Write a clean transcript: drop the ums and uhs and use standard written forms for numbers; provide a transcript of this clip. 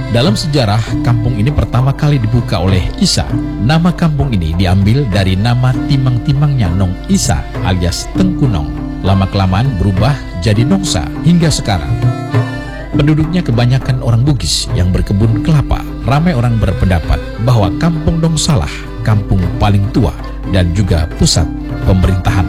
Dalam sejarah, kampung ini pertama kali dibuka oleh Isa. Nama kampung ini diambil dari nama timang-timangnya Nong Isa alias Tengku Nong. Lama-kelamaan berubah jadi Nongsa hingga sekarang. Penduduknya kebanyakan orang Bugis yang berkebun kelapa. Ramai orang berpendapat bahwa Kampung Dongsalah kampung paling tua dan juga pusat pemerintahan.